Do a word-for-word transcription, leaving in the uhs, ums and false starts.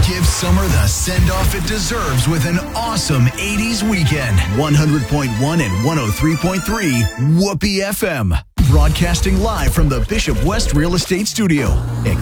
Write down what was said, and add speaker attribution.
Speaker 1: Give summer the send-off it deserves with an awesome eighties weekend. one hundred point one and one oh three point three Whoopee F M. Broadcasting live from the Bishop West Real Estate Studio.